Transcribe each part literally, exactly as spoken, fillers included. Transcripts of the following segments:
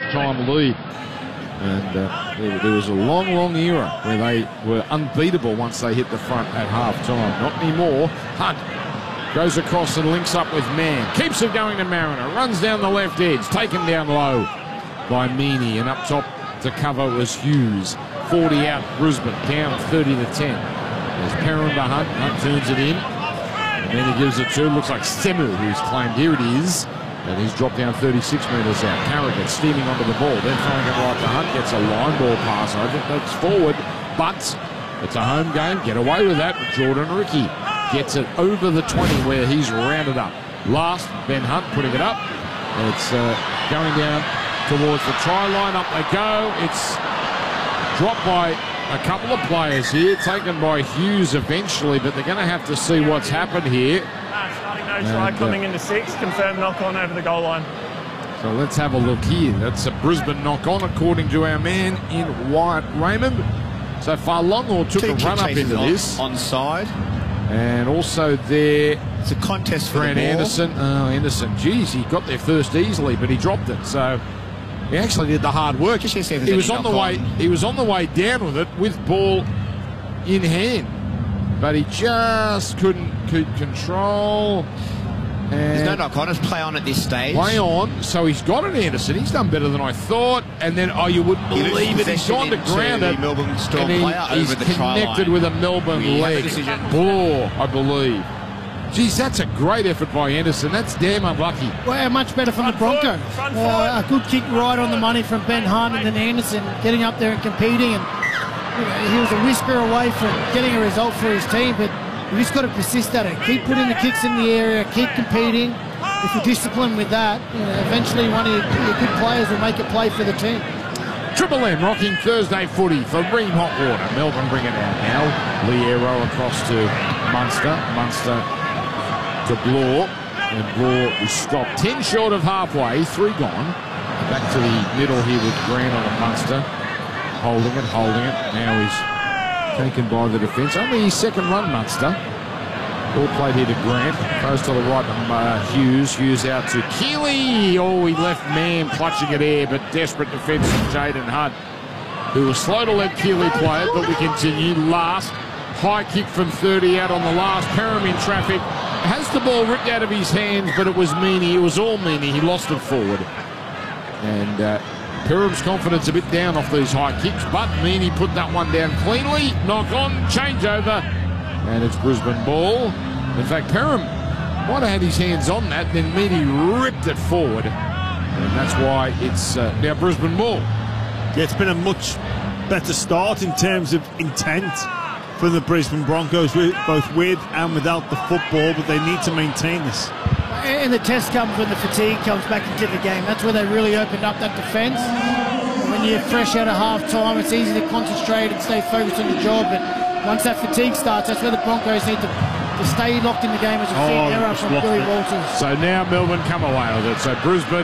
half-time lead. And uh, there, there was a long, long era where they were unbeatable once they hit the front at half-time. Not anymore. Hunt goes across and links up with Mann. Keeps it going to Mariner. Runs down the left edge. Taken down low by Meaney. And up top to cover was Hughes. forty out Brisbane. Down thirty to ten. There's Perrin to Hunt. Hunt turns it in. And then he gives it to, looks like Semu, who's claimed, here it is. And he's dropped down thirty-six metres out. Carrigan steaming onto the ball. Then throwing it right to Hunt. Gets a line ball pass. I think that's forward. But it's a home game. Get away with that. Jordan Ricky gets it over the twenty where he's rounded up. Last, Ben Hunt putting it up. It's uh, going down towards the try line. Up they go. It's dropped by a couple of players here. Taken by Hughes eventually. But they're going to have to see what's happened here. No try coming into six, confirmed knock-on over the goal line. So let's have a look here. That's a Brisbane knock-on, according to our man in white, Raymond. So Farlongo took a run-up into this. Onside. And also there... It's a contest for Grant the ball. Anderson. Oh, Anderson. Geez, he got there first easily, but he dropped it. So he actually did the hard work. Just see if He was on the way. on. He was on the way down with it with ball in hand. But he just couldn't keep control. And There's no knock-on. It's play on at this stage. Play on. So he's got an Anderson. He's done better than I thought. And then, oh, you wouldn't He believe it. He's gone to ground it. Melbourne Storm And he, player he's over the try connected line. with a Melbourne We have a leg. decision. Bloor, I believe. Geez, that's a great effort by Anderson. That's damn unlucky. Well, much better from the Broncos. Front foot, Uh, a good kick right on the money from Ben Hunt, and then Anderson getting up there and competing. And you know, he was a whisker away from getting a result for his team, but you just got to persist at it. Keep putting the kicks in the area, keep competing. If you're disciplined with that, you know, eventually one of your, your good players will make a play for the team. Triple M rocking Thursday footy for Ream Hot Water. Melbourne bring it out now. Liero across to Munster. Munster to Bloor. And Bloor is stopped ten short of halfway. Three gone. Back to the middle here with Grant on a Munster. Holding it, holding it. Now he's taken by the defence. Only his second run, Munster. Ball played here to Grant. Goes to the right to uh, Hughes. Hughes out to Keeley. Oh, he left Mann clutching at air, but desperate defence from Jaden Hunt, who was slow to let Keeley play it, but we continue. Last, high kick from thirty out on the last. Perham in traffic. Has the ball ripped out of his hands, but it was Meaney. It was all Meaney. He lost it forward. And uh, Perham's confidence a bit down off these high kicks, but Meaney put that one down cleanly. Knock on, changeover. And it's Brisbane ball. In fact, Perham might have had his hands on that, then Meaney ripped it forward. And that's why it's uh, now Brisbane ball. Yeah, it's been a much better start in terms of intent for the Brisbane Broncos, both with and without the football, but they need to maintain this. And the test comes when the fatigue comes back into the game. That's where they really opened up that defence. When you're fresh out of half-time, it's easy to concentrate and stay focused on the job. But once that fatigue starts, that's where the Broncos need to, to stay locked in the game as a Oh, feed error just from locked Billy it. Walters. So now Melbourne come away with it. So Brisbane,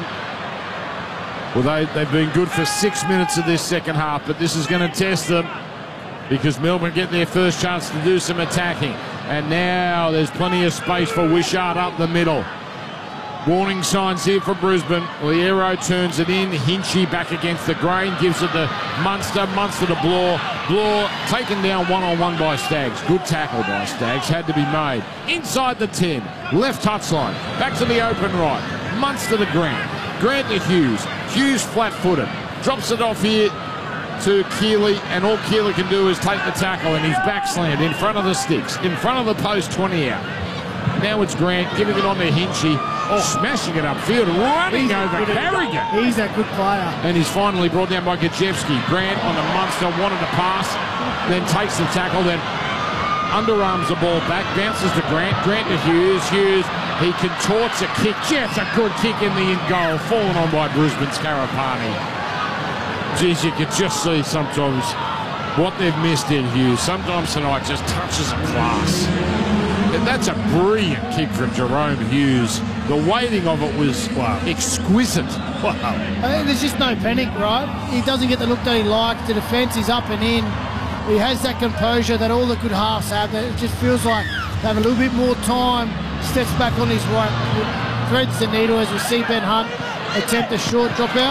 well, they, they've been good for six minutes of this second half, but this is going to test them because Melbourne get their first chance to do some attacking. And now there's plenty of space for Wishart up the middle. Warning signs here for Brisbane. Liero turns it in. Hinchy back against the grain. Gives it to Munster. Munster to Bloor. Bloor taken down one-on-one by Staggs. Good tackle by Staggs. Had to be made. Inside the ten. Left touchline. Back to the open right. Munster to Grant. Grant to Hughes. Hughes flat-footed. Drops it off here to Keeley. And all Keeley can do is take the tackle. And he's backslammed in front of the sticks. In front of the post, twenty out. Now it's Grant giving it on to Hinchy. Oh, smashing it upfield, running He's over Carrigan. He's a good player. And he's finally brought down by Gajewski. Grant on the Munster, wanted to pass, then takes the tackle, then underarms the ball back, bounces to Grant. Grant to Hughes. Hughes, he contorts a kick. Just a good kick in the in goal, fallen on by Brisbane's Karapani. Geez, you could just see sometimes what they've missed in Hughes. Sometimes tonight just touches of class. And that's a brilliant kick from Jerome Hughes. The weighting of it was wow, exquisite. Wow. I think there's just no panic, right? He doesn't get the look that he likes. The defence is up and in. He has that composure that all the good halves have. It just feels like they have a little bit more time. Steps back on his right, threads the needle as we see Ben Hunt attempt a short drop out.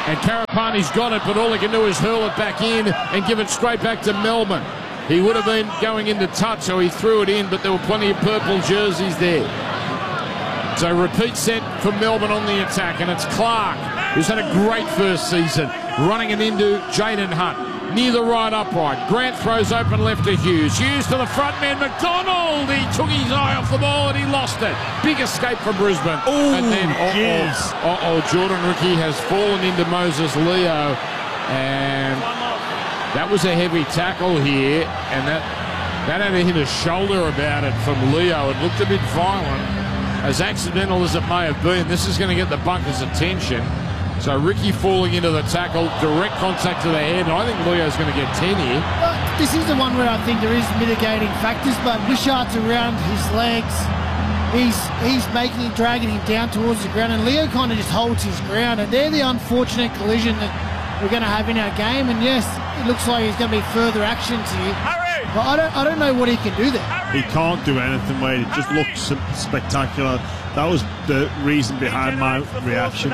And Karapani's got it, but all he can do is hurl it back in and give it straight back to Melbourne. He would have been going into touch, so he threw it in, but there were plenty of purple jerseys there. So repeat set for Melbourne on the attack, and it's Clark, who's had a great first season, running it into Jaden Hunt. Near the right upright. Grant throws open left to Hughes. Hughes to the front man, McDonald. He took his eye off the ball and he lost it. Big escape from Brisbane. Ooh, and then, uh-oh, uh-oh, Jordan Ricky has fallen into Moses Leo. And that was a heavy tackle here. And that, that had to hit a shoulder about it from Leo. It looked a bit violent. As accidental as it may have been, this is going to get the bunkers' attention. So Ricky falling into the tackle, direct contact to the head. I think Leo's going to get ten here. Well, this is the one where I think there is mitigating factors, but Wishart's around his legs. He's he's making him, dragging him down towards the ground, and Leo kind of just holds his ground. And they're the unfortunate collision that we're going to have in our game. And yes, it looks like there's going to be further actions here. But I don't I don't know what he can do there. He can't do anything, Wade. It just looks spectacular. That was the reason behind my reaction.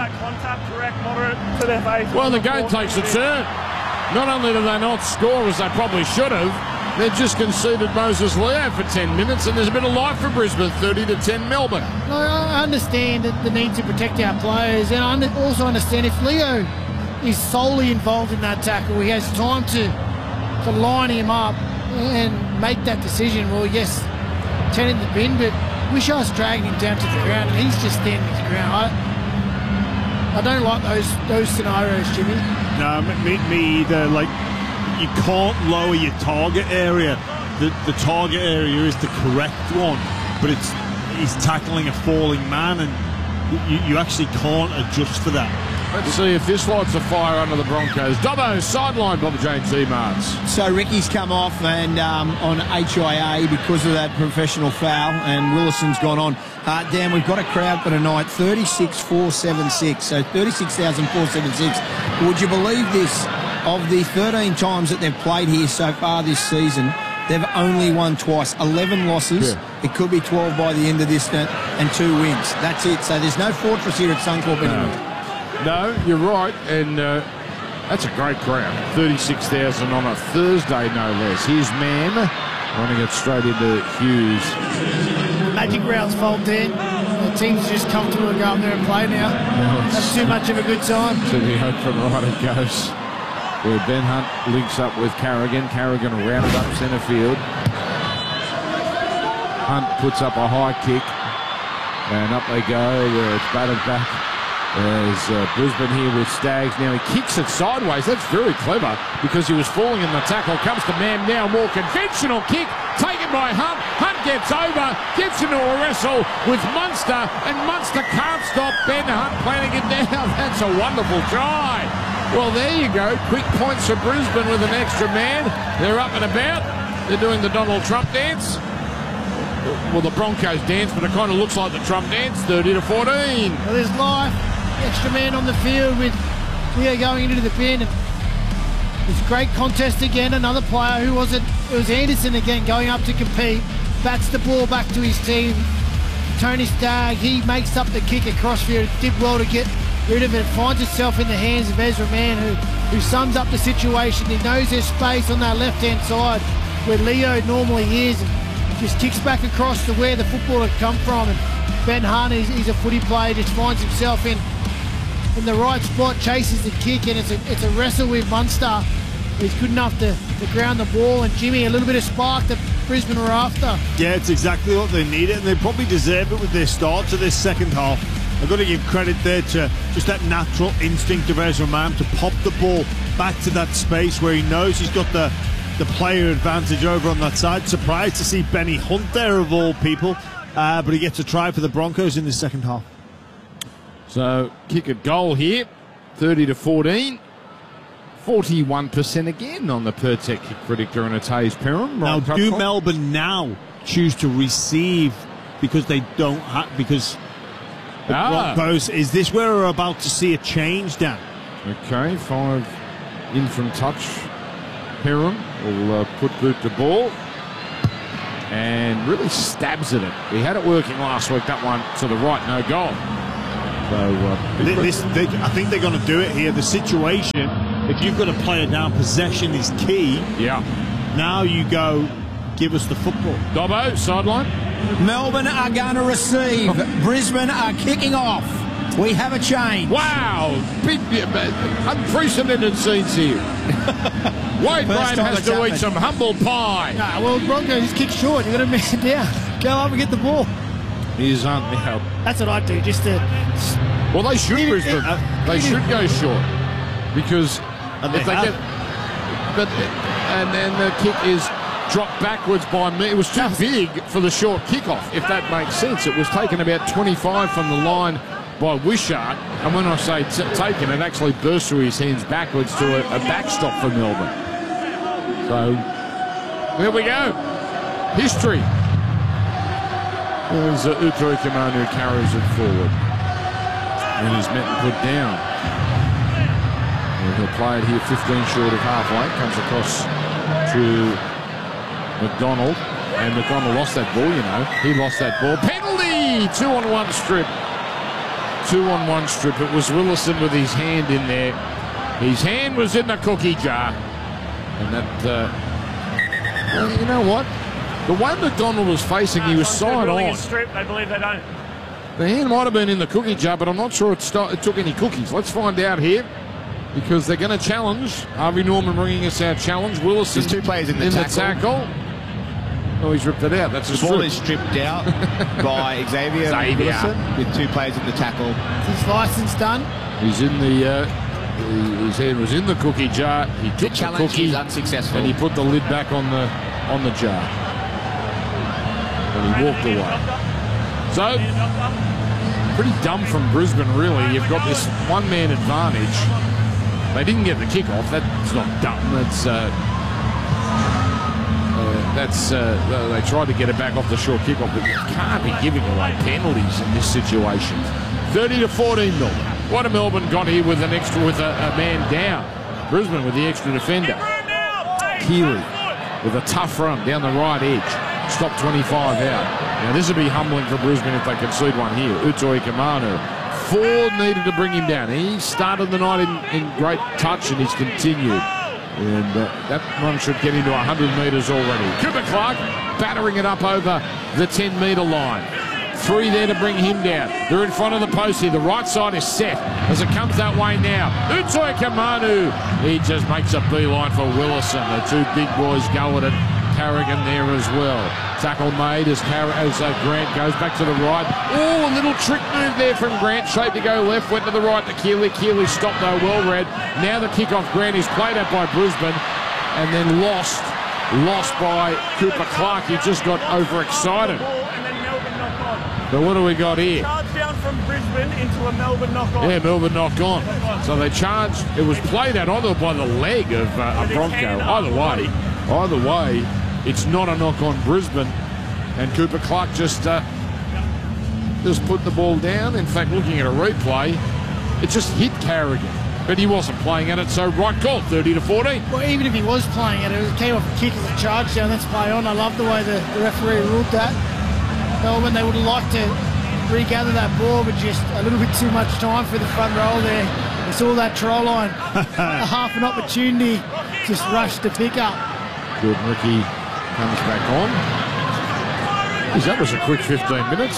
Well, the game takes a turn. Not only do they not score as they probably should have, they've just conceded Moses Leo for ten minutes, and there's a bit of life for Brisbane, thirty to ten Melbourne. No, I understand the need to protect our players, and I also understand if Leo is solely involved in that tackle, he has time to, to line him up and make that decision. Well, yes, ten in the bin, but Wishart's dragging him down to the ground, and he's just standing his ground. I, I don't like those those scenarios, Jimmy. No, me, me either. Like, you can't lower your target area. The the target area is the correct one, but it's he's tackling a falling man, and you, you actually can't adjust for that. Let's see if this lights a fire under the Broncos. Dobbo, sideline, Bob James E-Marts. So Ricky's come off and um, on H I A because of that professional foul, and Willison's gone on. Uh, Dan, we've got a crowd for tonight, thirty-six four seventy-six, so thirty-six thousand four hundred seventy-six. Would you believe this? Of the thirteen times that they've played here so far this season, they've only won twice, eleven losses. Yeah. It could be twelve by the end of this, and two wins. That's it. So there's no fortress here at Suncorp anymore. No. No, you're right, and uh, that's a great crowd. thirty-six thousand on a Thursday, no less. Here's Mann running it straight into Hughes. Magic round's fault, Dan. The team's just comfortable to go up there and play now. No, that's too much of a good sign. To the open right it goes. Where Ben Hunt links up with Carrigan. Carrigan rounded up centre field. Hunt puts up a high kick, and up they go, where it's batted back. There's uh, Brisbane here with Staggs. Now he kicks it sideways. That's very clever because he was falling in the tackle. Comes to Mam now. More conventional kick taken by Hunt. Hunt gets over, gets into a wrestle with Munster, and Munster can't stop Ben Hunt planting it down. That's a wonderful try. Well, there you go. Quick points for Brisbane with an extra man. They're up and about. They're doing the Donald Trump dance. Well, the Broncos dance, but it kind of looks like the Trump dance, thirty to fourteen. Well, there's life. Extra man on the field with Leo going into the bin. It's a great contest again. Another player, who was it? It was Anderson again going up to compete. Bats the ball back to his team. Tony Stagg, he makes up the kick across field. Did well to get rid of it. It finds itself in the hands of Ezra Mann, who, who sums up the situation. He knows there's space on that left-hand side where Leo normally is, and just kicks back across to where the football had come from. And Ben Hunt, he's, he's a footy player, just finds himself in in the right spot, chases the kick, and it's a, it's a wrestle with Munster. He's good enough to, to ground the ball, and Jimmy, a little bit of spark that Brisbane were after. Yeah, it's exactly what they needed, and they probably deserve it with their start to this second half. I've got to give credit there to just that natural instinct of Ezra Mann to pop the ball back to that space where he knows he's got the, the player advantage over on that side. Surprised to see Benny Hunt there, of all people, uh, but he gets a try for the Broncos in the second half. So, kick at goal here, thirty to fourteen. forty-one percent again on the per-tech kick predictor, and it's Hayes Perham. Now, right do top. Melbourne now choose to receive because they don't have, because the ah. Broncos, is this where we're about to see a change, Dan? Okay, five in from touch. Perham will uh, put boot to ball and really stabs at it. He had it working last week, that one to the right, no goal. So uh, Th- This, they, I think they're going to do it here. The situation, if you've got a player down, possession is key. yeah. Now you go, give us the football. Dobbo, sideline. Melbourne are going to receive. Brisbane are kicking off. We have a change. Wow, big, unprecedented scenes here. Wade Graham time has it's to happened. eat some humble pie. Nah, well, Broncos just kick short. You've got to man down. Go up and get the ball. He's um, now. That's what I'd do, just to... Well, they should, Even- Brisbane. uh, They even- should go short because And if they they have. get, but and then the kick is dropped backwards by me. It was too big for the short kickoff, if that makes sense. It was taken about twenty-five from the line by Wishart, and when I say t- taken, it actually burst through his hands backwards to a, a backstop for Melbourne. So there we go. History. There's uh, Utoi Kamanu who carries it forward. And he's met and put down. And he'll play it here fifteen short of halfway. Comes across to McDonald. And McDonald lost that ball, you know. He lost that ball. Penalty! Two on one strip. Two on one strip. It was Willison with his hand in there. His hand was in the cookie jar. And that, uh, well, you know what? The way McDonald was facing, he was side ruling on. a strip, they believe they don't. The hand might have been in the cookie jar, but I'm not sure it, start, it took any cookies. Let's find out here, because they're going to challenge. Harvey Norman bringing us our challenge. Willison There's two players in the in tackle. the tackle. Oh, he's ripped it out. That's a The ball strip. is stripped out by Xavier Xavier. Wilson with two players in the tackle. His license done. He's in the. Uh, his hand was in the cookie jar. He The took the, challenge cookie is unsuccessful. and he put the lid back on the on the jar. And he walked away. So, pretty dumb from Brisbane, really. You've got this one-man advantage. They didn't get the kick-off. That's not dumb. That's uh, uh, that's uh, they tried to get it back off the short kick-off, but you can't be giving away penalties in this situation. thirty to fourteen, Melbourne. What a Melbourne got here with an extra, with a, a man down. Brisbane with the extra defender. Keeley with a tough run down the right edge. Stop twenty-five out. Now this would be humbling for Brisbane if they concede one here. Utoi Kamanu. Ford needed to bring him down. He started the night in, in great touch and he's continued. And uh, that run should get into one hundred metres already. Cooper Clark battering it up over the ten metre line. Three there to bring him down. They're in front of the post here. The right side is set as it comes that way now. Utoi Kamanu. He just makes a beeline for Willison. The two big boys go at it. Carrigan there as well. Tackle made as, Car- as uh, Grant goes back to the right. Oh, a little trick move there from Grant. Shape to go left, went to the right to Keeley. Keeley stopped though, well read. Now the kick-off Grant is played out by Brisbane and then lost. Lost by Cooper Clark. He just got overexcited. And then Melbourne knock on. But what do we got here? Charge down from Brisbane into a Melbourne knock on. Yeah, Melbourne knock on. So they charged. It was played out either by the leg of uh, a With his Bronco. hand Either up. way, either way, it's not a knock on Brisbane. And Cooper Clark just uh, just put the ball down. In fact, looking at a replay, it just hit Carrigan, but he wasn't playing at it. So right call, thirty to fourteen. Well, even if he was playing it, it came off a kick as a charge down. Let's play on. I love the way the, the referee ruled that. Melbourne, they would have liked to regather that ball, but just a little bit too much time for the front row there. We saw that try line. A half an opportunity, just rushed to pick up. Good, Ricky comes back on. Geez, that was a quick fifteen minutes.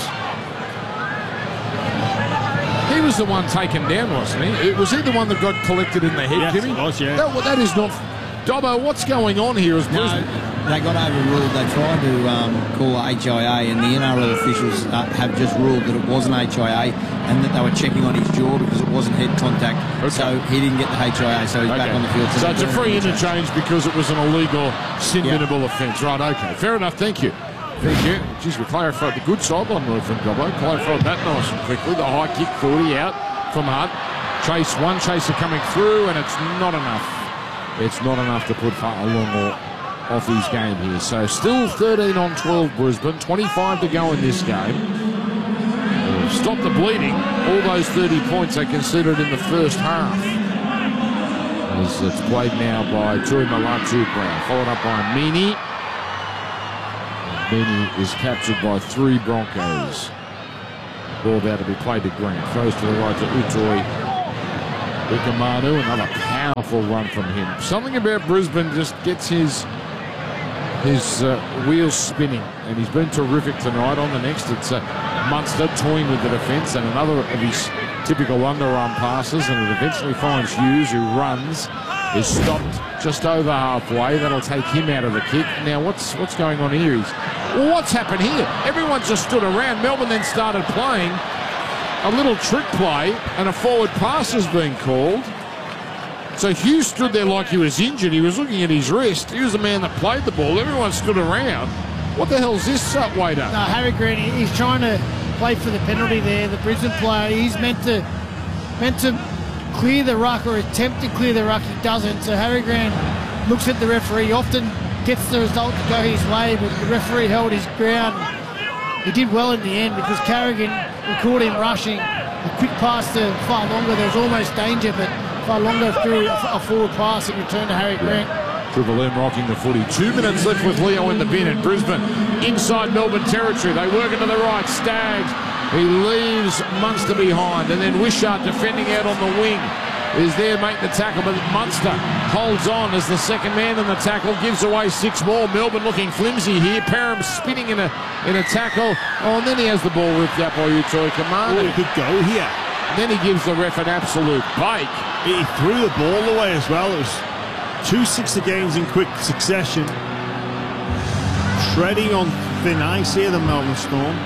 He was the one taken down, wasn't he? Was he the one that got collected in the head, Yes, Jimmy? he was, yeah. That, well, that is not... Dobbo, what's going on here as No, Brisbane? they got overruled. They tried to um, call H I A, and the N R L officials uh, have just ruled that it wasn't H I A and that they were checking on his jaw because it wasn't head contact. Okay. So he didn't get the H I A, so he's back Okay. on the field. So it's a they're free doing interchange because it was an illegal sin-winnable offence. Right, okay. Fair enough, thank you. Thank you. Geez, we clarified the good sideline move from Dobbo. Clarified that nice and quickly. The high kick, forty out from Hunt. Chase, one chaser coming through, and it's not enough. It's not enough to put far along or off his game here. So still thirteen on twelve Brisbane. twenty-five to go in this game. Uh, Stop the bleeding. All those thirty points they conceded in the first half. As it's played now by Tui Malatu Brown, followed up by Meany. Meany is captured by three Broncos. Ball there to be played to Grant. Throws to the right to Utoi Ukamanu. Another powerful run from him. Something about Brisbane just gets his his uh, wheels spinning, and he's been terrific tonight. On the next, it's uh, Munster toying with the defence, and another of his typical underarm passes, and it eventually finds Hughes, who runs, is stopped just over halfway. That'll take him out of the kick. Now, what's what's going on here? He's, well, what's happened here? Everyone just stood around. Melbourne then started playing a little trick play, and a forward pass has been called. So Hughes stood there like he was injured. He was looking at his wrist. He was the man that played the ball. Everyone stood around. What the hell is this up, waiter? No, Harry Grant, he's trying to play for the penalty there. The Brisbane player, he's meant to meant to clear the ruck or attempt to clear the ruck. He doesn't. So Harry Grant looks at the referee. He often gets the result to go his way, but the referee held his ground. He did well in the end because Carrigan, we caught him rushing. A quick pass to far longer. There was almost danger, but far longer through a forward pass and return to Harry Grant. Triple M rocking the footy. Two minutes left with Leo in the bin at Brisbane. Inside Melbourne territory. They work it to the right. Staggs. He leaves Munster behind. And then Wishart defending out on the wing is there making the tackle. But Munster holds on as the second man in the tackle. Gives away six more. Melbourne looking flimsy here. Parham spinning in a in a tackle. Oh, and then he has the ball ripped up by Utoi Kamanu. Oh, he could go here. And then he gives the ref an absolute bake. He threw the ball away as well. It was two sixty games in quick succession. Treading on thin ice here, the Melbourne Storm.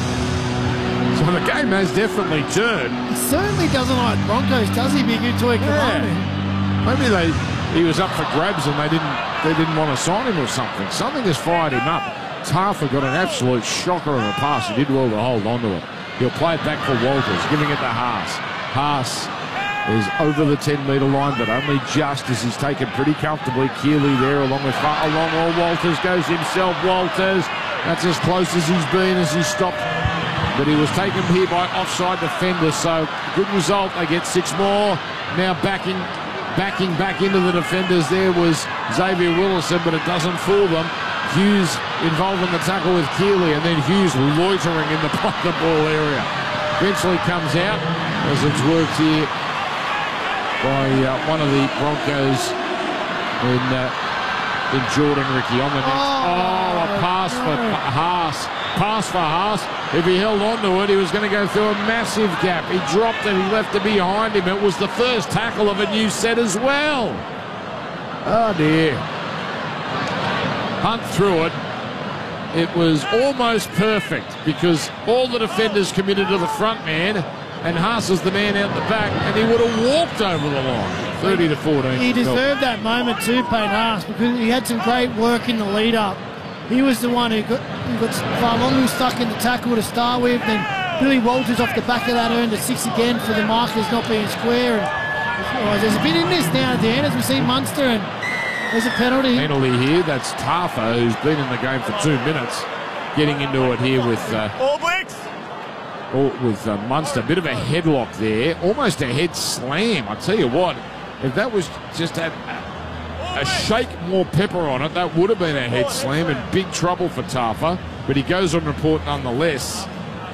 So the game has definitely turned. He certainly doesn't like Broncos, does he, Big Utoi Kamanu? Yeah. Maybe they he was up for grabs and they didn't they didn't want to sign him or something. Something has fired him up. Tarfer got an absolute shocker of a pass. He did well to hold on to it. He'll play it back for Walters, giving it to Haas. Haas is over the ten metre line, but only just as he's taken pretty comfortably. Keeley there along with far along. All Walters goes himself. Walters, that's as close as he's been as he stopped. But he was taken here by offside defenders, so good result. They get six more. Now backing, backing back into the defenders there was Xavier Willison, but it doesn't fool them. Hughes involved in the tackle with Keeley, and then Hughes loitering in the play the ball area. Eventually comes out as it's worked here by uh, one of the Broncos in, uh, in Jordan Ricky on the next. Oh, oh a pass no. for Haas. Pass for Haas. If he held on to it, he was going to go through a massive gap. He dropped it. He left it behind him. It was the first tackle of a new set as well. Oh, dear. Hunt through it. It was almost perfect because all the defenders committed to the front man, and Haas is the man out the back, and he would have walked over the line. thirty to fourteen. He deserved that moment too, Payne Haas, because he had some great work in the lead-up. He was the one who got, who got Farlongu stuck in the tackle to start with. Then Billy Walters off the back of that earned a six again for the markers not being square. And, oh, there's a bit in this now at the end as we see Munster, and there's a penalty. Penalty here. That's Tarfer, who's been in the game for two minutes, getting into it here with uh, All Blacks. with uh, Munster. Bit of a headlock there, almost a head slam. I tell you what, if that was just a, a shake more pepper on it, that would have been a head slam and big trouble for Tarfer. But he goes on report nonetheless,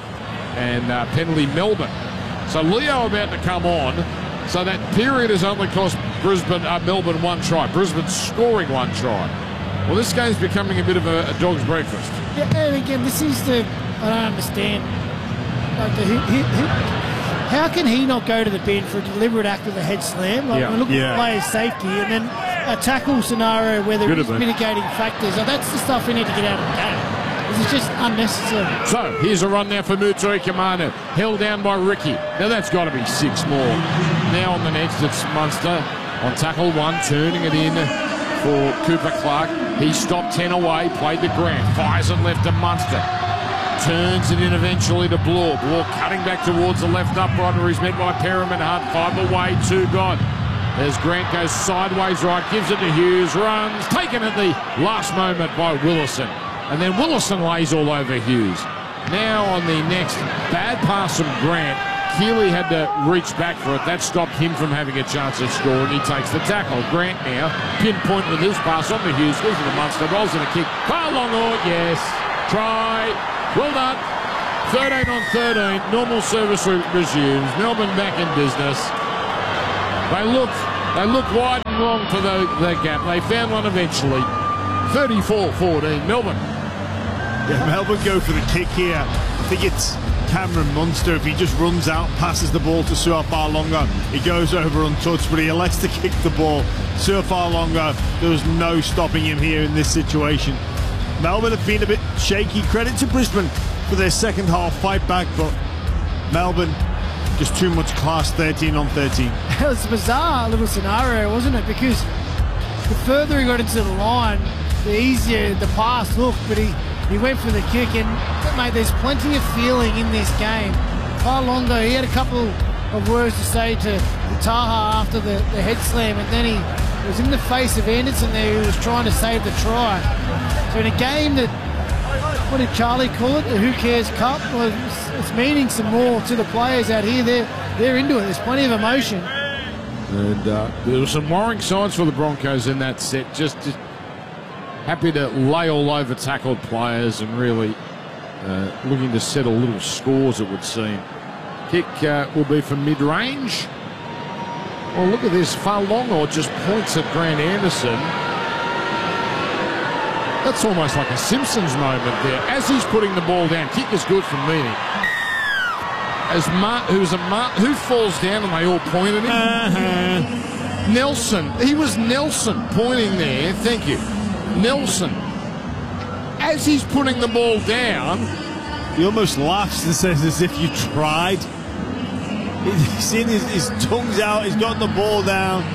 and uh, penalty Melbourne. So Leo about to come on. So that period has only cost Brisbane, uh, Melbourne one try. Brisbane scoring one try. Well, this game's becoming a bit of a, a dog's breakfast. Yeah, and again, this is the, I don't understand. Like the, he, he, he, how can he not go to the bin for a deliberate act of a head slam? Like, yeah. we're looking Yeah. at players' safety, and then a tackle scenario where there Could is have been. mitigating factors. Like, that's the stuff we need to get out of the game. This is just unnecessary. So here's a run now for Utoi Kamanu, held down by Ricky. Now that's got to be six more. Now on the next, it's Munster on tackle one, turning it in for Cooper Clark. He stopped ten away, played to Grant, fires it left to Munster. Turns it in eventually to Bloor. Bloor cutting back towards the left upright where he's met by Perham and Hunt. Five away, two gone. As Grant goes sideways right, gives it to Hughes, runs, taken at the last moment by Willison. And then Willison lays all over Hughes. Now on the next bad pass from Grant, Keeley had to reach back for it. That stopped him from having a chance to score, and he takes the tackle. Grant now, pinpoint with his pass on to Hughes, gives it to Munster, rolls in a kick. Far long, oh, yes. Try. Well done. thirteen on thirteen. Normal service re- resumes. Melbourne back in business. They look, they look wide and long for the, the gap. They found one eventually. thirty-four fourteen. Melbourne. Yeah, Melbourne go for the kick here. I think it's Cameron Munster. If he just runs out, passes the ball to Suafa'alonga, he goes over untouched, but he elects to kick the ball. Suafa'alonga, there was no stopping him here in this situation. Melbourne have been a bit shaky. Credit to Brisbane for their second half fight back, but Melbourne just too much class. Thirteen on thirteen. It was a bizarre little scenario, wasn't it? Because the further he got into the line, the easier the pass looked, but he, he went for the kick. And, mate, there's plenty of feeling in this game. Fa'alonga, he had a couple of words to say to, to Taha after the, the head slam, and then he was in the face of Anderson there, who was trying to save the try. So in a game that, what did Charlie call it? The Who Cares Cup? Well, it's, it's meaning some more to the players out here. They're, they're into it. There's plenty of emotion. And uh, there were some worrying signs for the Broncos in that set. Just, just happy to lay all over tackled players and really uh, looking to settle little scores, it would seem. Kick uh, will be from mid-range. Well, look at this. Fa'alonga just points at Grant Anderson. That's almost like a Simpsons moment there. As he's putting the ball down, kick is good from Meany. As Mar- who's a Mar- who falls down and they all point at him? Uh-huh. Nelson. He was Nelson pointing there. Thank you. Nelson. As he's putting the ball down, he almost laughs and says as if you tried. He's in his, his tongue's out. He's got the ball down.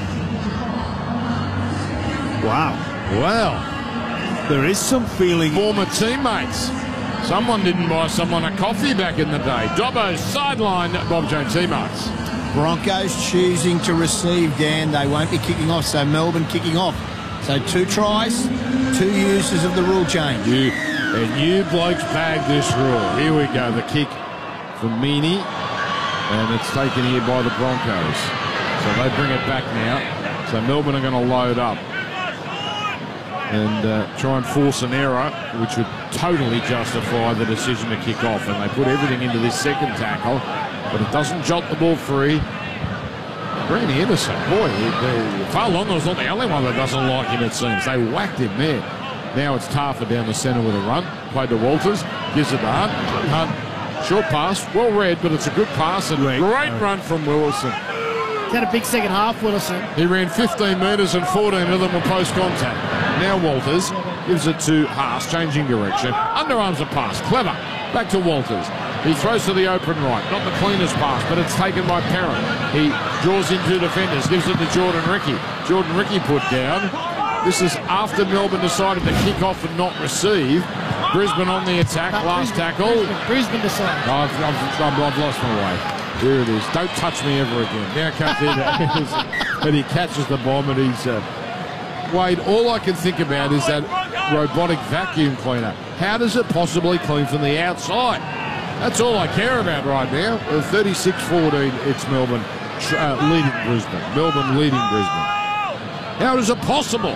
Wow. Well, there is some feeling. Former teammates. Someone didn't buy someone a coffee back in the day. Dobbo's sideline, Bob Jones teammates. Broncos choosing to receive, Dan. They won't be kicking off, so Melbourne kicking off. So two tries, two uses of the rule change. You, and you blokes bagged this rule. Here we go. The kick from Meany. And it's taken here by the Broncos. So they bring it back now. So Melbourne are going to load up and uh, try and force an error, which would totally justify the decision to kick off. And they put everything into this second tackle, but it doesn't jolt the ball free. Grant Anderson, boy, Fa'alonga's not the only one that doesn't like him, it seems. They whacked him there. Now it's Tafa down the centre with a run. Played to Walters, gives it to Hunt. Hunt, short pass, well read, but it's a good pass and great run from Wilson. He's had a big second half, Wilson. He ran fifteen metres and fourteen of them were post-contact. Now Walters gives it to Haas, changing direction. Underarms a pass, clever. Back to Walters. He throws to the open right. Not the cleanest pass, but it's taken by Perrin. He draws in two defenders, gives it to Jordan Ricky. Jordan Ricky put down. This is after Melbourne decided to kick off and not receive. Brisbane on the attack, but last Brisbane, tackle. Brisbane, Brisbane decided. I've, I've, I've, I've lost my way. Here it is. Don't touch me ever again. Now comes in, and he catches the bomb, and he's... Uh, Wade, all I can think about is that robotic vacuum cleaner. How does it possibly clean from the outside? That's all I care about right now. thirty-six fourteen, it's Melbourne uh, leading Brisbane. Melbourne leading Brisbane. How is it possible?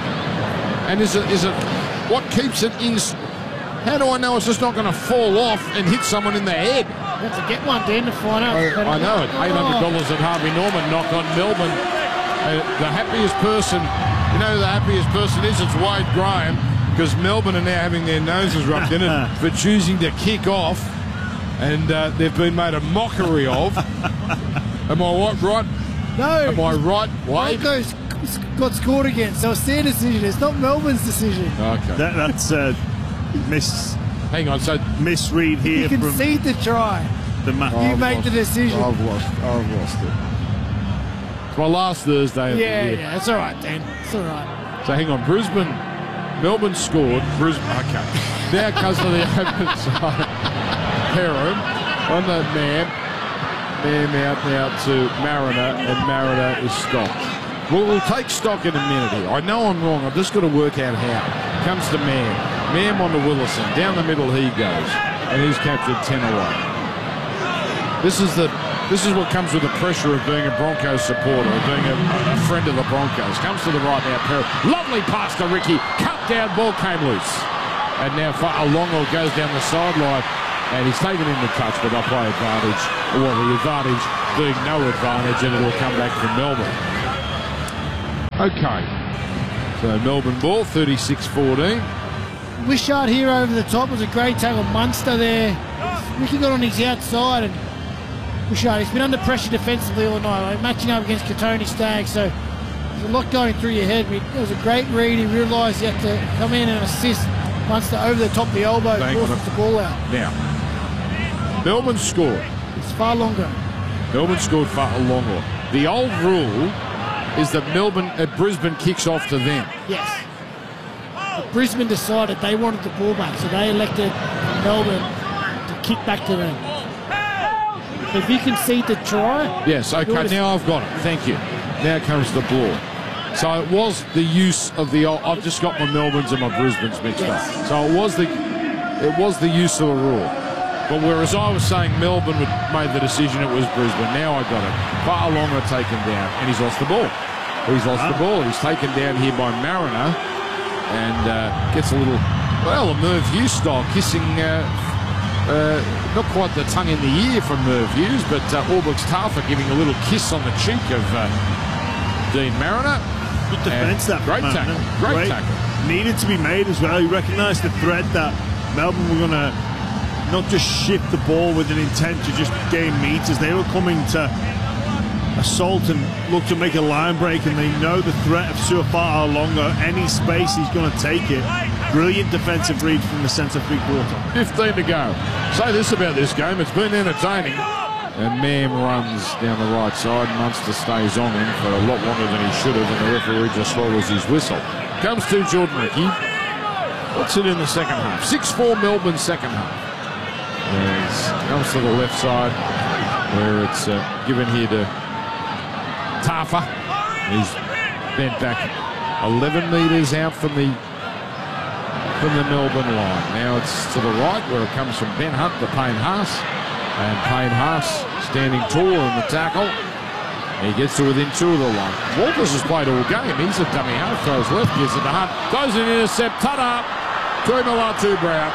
And is it, is it what keeps it in... How do I know it's just not going to fall off and hit someone in the head? You have to get one, Dan, to find out. I, I know it. eight hundred dollars at Harvey Norman knock on Melbourne. Uh, the happiest person... You know who the happiest person is? It's Wade Graham, because Melbourne are now having their noses rubbed in it for choosing to kick off, and uh, they've been made a mockery of. Am I right? right? No. Am I right, Wade? Broncos got scored against, so it's their decision. It's not Melbourne's decision. Okay. That, that's uh, miss. Hang on. So misread here you from concede the try. the ma- You I've make lost, the decision. I've lost. I've lost it. It's my last Thursday of Yeah, the year. yeah, it's all right, Dan. It's all right. So hang on, Brisbane, Melbourne scored. Brisbane, okay. Now comes to the open side. Perrin on that man. Man out now to Mariner, and Mariner is stopped. Well, we'll take stock in a minute here. I know I'm wrong. I've just got to work out how. Comes to Mann. Mann on to Willison. Down the middle he goes. And he's captured ten away. This is the... This is what comes with the pressure of being a Broncos supporter, of being a, a friend of the Broncos. Comes to the right now, Perrin. Lovely pass to Ricky. Cut down, ball came loose. And now Fa'alonga goes down the sideline. And he's taken in the touch, but they'll play advantage. Well, the advantage being no advantage, and it'll come back from Melbourne. Okay. So Melbourne ball, thirty-six fourteen. Wishart here over the top was a great tackle. Munster there. Ricky got on his outside, and Wishart, he's been under pressure defensively all night, like matching up against Katoni Staggs, so there's a lot going through your head. It was a great read. He realised he had to come in and assist Munster over the top of the elbow, forces the ball out. Now, Melbourne scored. It's far longer. Melbourne scored far longer. The old rule is that Melbourne at Brisbane kicks off to them. Yes. But Brisbane decided they wanted the ball back, so they elected Melbourne to kick back to them. If you concede the try... Yes, okay, now I've got it. Thank you. Now comes the ball. So it was the use of the... I've just got my Melbournes and my Brisbanes mixed yes. up. So it was the it was the use of the rule. But whereas I was saying Melbourne would made the decision, it was Brisbane. Now I got it. Far longer taken down, and he's lost the ball. He's lost ah. the ball. He's taken down here by Mariner, and uh, gets a little, well, a Merv Hughes style kissing. Uh, uh, not quite the tongue in the ear from Merv Hughes, but uh, All Blacks Tafa giving a little kiss on the cheek of uh, Dean Mariner. Good defence, that great man. tackle. Great, great tackle. Needed to be made as well. He recognised the threat that Melbourne were going to not just shift the ball with an intent to just gain meters. They were coming to assault and look to make a line break, and they know the threat of Suafaa Longo. Any space, he's going to take it. Brilliant defensive read from the centre three quarter. fifteen to go. Say this about this game, it's been entertaining. And Mam runs down the right side. Munster stays on him for a lot longer than he should have, and the referee just swallows his whistle. Comes to Jordan Ricky. What's it in the second half? six four Melbourne second half. It comes to the left side, where it's uh, given here to Tafa. He's bent back eleven metres out from the from the Melbourne line. Now it's to the right, where it comes from Ben Hunt to Payne Haas. And Payne Haas standing tall in the tackle. He gets to within two of the line. Walters has played all game. He's a dummy half. Throws left, gives it to Hunt. Throws an intercept. Tada! Tuimolatu Brown.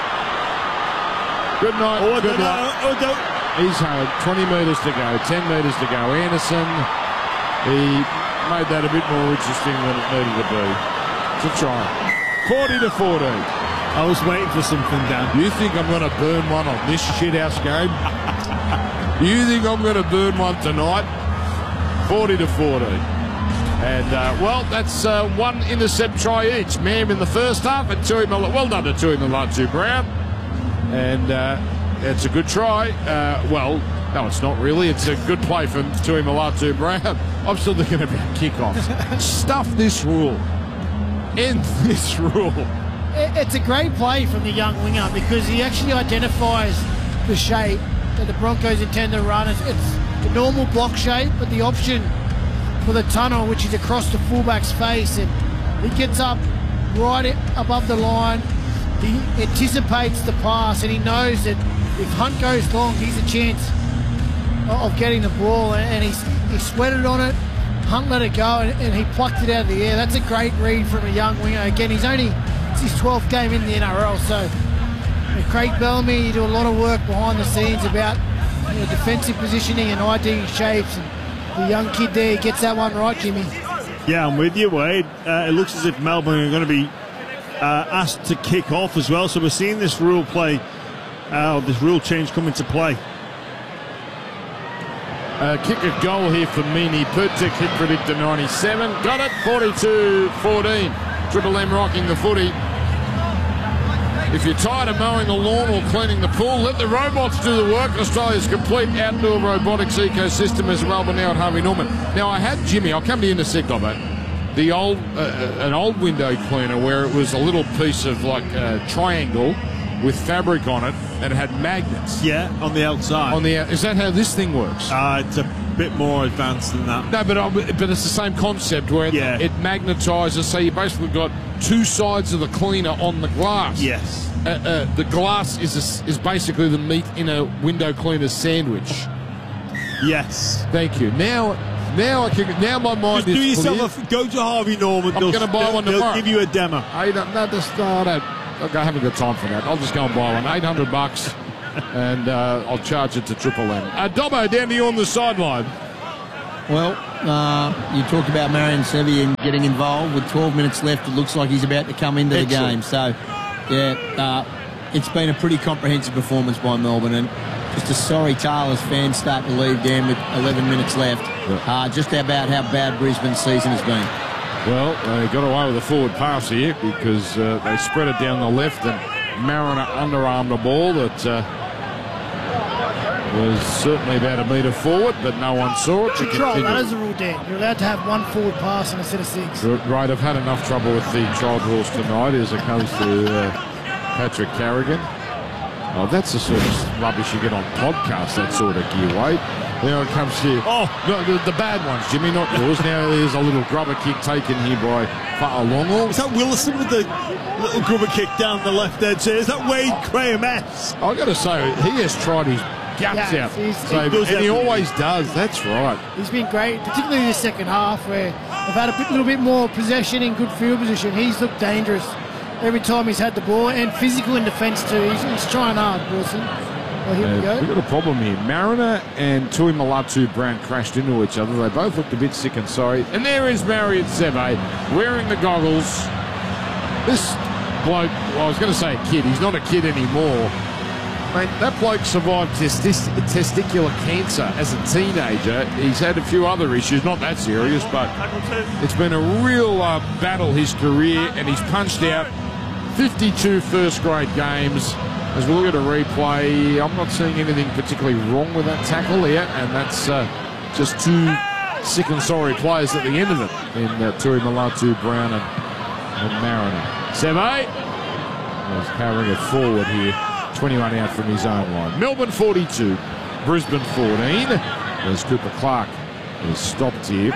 Good night. Oh, good no, luck. no, oh, no. He's home. twenty metres to go. ten metres to go. Anderson, he made that a bit more interesting than it needed to be. It's a try. forty to fourteen. I was waiting for something, Dan. You think I'm going to burn one on this shithouse game? You think I'm going to burn one tonight? forty to fourteen. And, uh, well, that's uh, one intercept try each. Mam in the first half, and Tuimolatu. Well done to Tuimolatu Brown. And uh, it's a good try. Uh, well, no, it's not really. It's a good play from Tuimolatu Brown. I'm still thinking about kickoffs. Stuff this rule. End this rule. It's a great play from the young winger, because he actually identifies the shape that the Broncos intend to run. It's, it's the normal block shape, but the option for the tunnel, which is across the fullback's face, and he gets up right above the line. He anticipates the pass, and he knows that if Hunt goes long, he's a chance of getting the ball, and he's he sweated on it. Hunt let it go, and, and he plucked it out of the air. That's a great read from a young winger. Again, he's only it's his twelfth game in the N R L, so Craig Bellamy, you do a lot of work behind the scenes about you know, defensive positioning and IDing shapes, and the young kid there gets that one right, Jimmy. Yeah, I'm with you, Wade. Uh, it looks as if Melbourne are going to be uh, asked to kick off as well, so we're seeing this rule play, uh, this rule change come into play. Uh, kick a goal here for Meany Pertic, hit predictor ninety-seven. Got it, forty-two fourteen. Triple M rocking the footy. If you're tired of mowing the lawn or cleaning the pool, let the robots do the work. Australia's complete outdoor robotics ecosystem is Melbourne now at Harvey Norman. Now, I had Jimmy, I'll come to you in a sec, mate. The old, uh, an old window cleaner where it was a little piece of like a triangle with fabric on it, and it had magnets. Yeah, on the outside. On the is that how this thing works? Uh, it's a bit more advanced than that. No, but uh, but it's the same concept where yeah. it, it magnetises. So you basically got two sides of the cleaner on the glass. Yes. Uh, uh, the glass is a, is basically the meat in a window cleaner sandwich. Yes. Thank you. Now, now I can. Now my mind Just is do yourself clear. a, go to Harvey Norman. I'm going to buy one tomorrow. They'll give you a demo. I don't. No, just, no, I don't. I haven't got time for that. I'll just go and buy one. eight hundred bucks. and uh, I'll charge it to Triple M. Uh, Dobbo, down to you on the sideline. Well, uh, you talked about Marion Sevier getting involved. With twelve minutes left, it looks like he's about to come into Excellent. the game. So, yeah, uh, it's been a pretty comprehensive performance by Melbourne, and just a sorry tale as fans start to leave Dan with eleven minutes left. Yeah. Uh, just about how bad Brisbane's season has been. Well, they got away with a forward pass here because uh, they spread it down the left and Mariner underarmed a ball that uh, was certainly about a metre forward, but no one saw it. To Control, continue. that is the rule, Dan. You're allowed to have one forward pass instead of six. Right, I've had enough trouble with the trial rules tonight as it comes to uh, Patrick Carrigan. Oh, that's the sort of rubbish you get on podcasts, that sort of gear weight. Now it comes to, oh, no, the, the bad ones, Jimmy, not yours. Now there's a little grubber kick taken here by Fa'alongo. Is that Willison with the little grubber kick down the left edge? Is that Wade Graham-esque? I've got to say, he has tried his guts Yeah, out. he's- So, he does and he everything. always does, that's right. He's been great, particularly in the second half where they've had a bit, little bit more possession in good field position. He's looked dangerous every time he's had the ball, and physical in defence too. He's, he's trying hard, Wilson. Well, here we Uh, go. we've got a problem here. Mariner and Tui Malatu Brown crashed into each other. They both looked a bit sick and sorry. And there is Marion Seve wearing the goggles. This bloke, well, I was going to say a kid. He's not a kid anymore. Mate, that bloke survived testis- testicular cancer as a teenager. He's had a few other issues, not that serious, but Tackle two. it's been a real uh, battle his career, and he's punched out fifty-two first-grade games. As we look at a replay, I'm not seeing anything particularly wrong with that tackle here, and that's uh, just two sick and sorry players at the end of it in uh, Tui Malatu Brown and, and Mariner. Seve is powering it forward here, twenty-one out from his own line. Melbourne forty-two, Brisbane fourteen. There's Cooper Clark is stopped here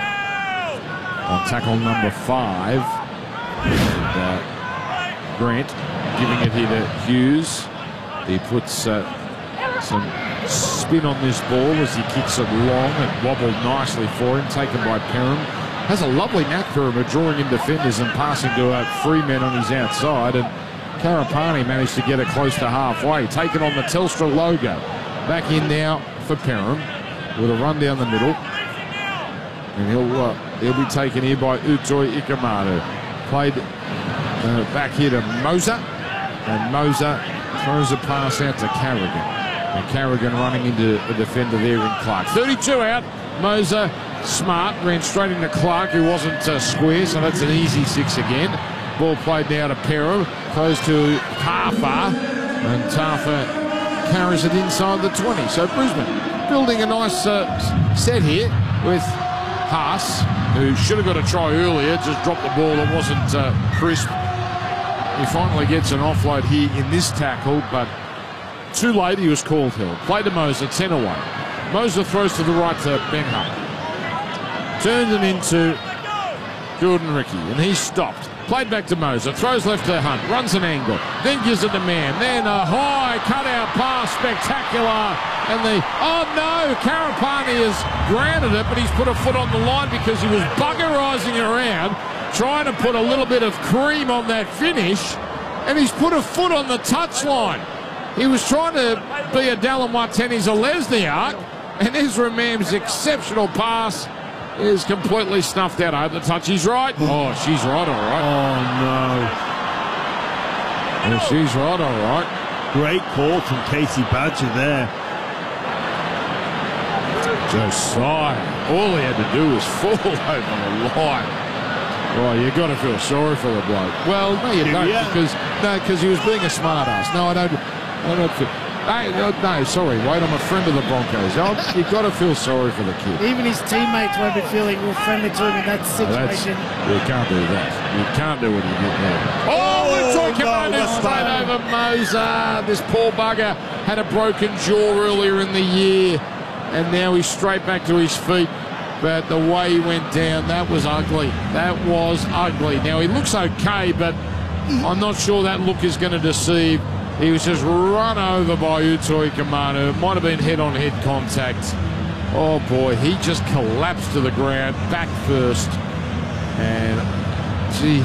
on tackle number five. And, uh, Grant giving it here to Hughes. He puts uh, some spin on this ball as he kicks it long and wobbled nicely for him, taken by Perham. Has a lovely knack for him at drawing in defenders and passing to a free man on his outside, and Karapani managed to get it close to halfway, taken on the Telstra logo. Back in now for Perham with a run down the middle, and he'll uh, he'll be taken here by Utoi Ikamanu. Played uh, back here to Moser, and Moser throws a pass out to Carrigan. And Carrigan running into the defender there in Clark. thirty-two out. Moser, smart, ran straight into Clark, who wasn't uh, square, so that's an easy six again. Ball played now to Perham, close to Tafa, and Tafa carries it inside the twenty. So Brisbane building a nice uh, set here with Haas, who should have got a try earlier, just dropped the ball that wasn't uh, crisp. He finally gets an offload here in this tackle, but too late. He was called held. Play to Moser, ten away. Moser throws to the right to Ben Hunt. Turns it into Jordan Ricky, and he's stopped. Played back to Moser, throws left to Hunt, runs an angle, then gives it to Mann. Then a high cut-out pass, spectacular. And the, oh no, Karapani has grounded it, but he's put a foot on the line because he was buggerising around, trying to put a little bit of cream on that finish, and he's put a foot on the touchline. He was trying to be a Dallin Wateni's a Lesniak, and Ezra Mam's exceptional pass is completely snuffed out. I hope the touch is right. Oh, she's right, all right. Oh, no. Oh, she's right, all right. Great call from Casey Badger there. Josiah, all he had to do was fall over the line. Well, you got to feel sorry for the bloke. Well, no, you Do don't, ya? because no, because he was being a smart ass. No, I don't. I don't feel. Hey, no, no, sorry, Wade. I'm a friend of the Broncos. Oh, you got to feel sorry for the kid. Even his teammates won't be feeling real friendly to him in that Oh, that's, situation. you can't do that. You can't do what he did there. Oh, Oh, Luke no, Toy that's straight bad. over Moser. This poor bugger had a broken jaw earlier in the year, and now he's straight back to his feet. But the way he went down, that was ugly. That was ugly. Now, he looks okay, but I'm not sure that look is going to deceive. He was just run over by Utoi Kamanu. It might have been head-on-head contact. Oh, boy, he just collapsed to the ground, back first. And,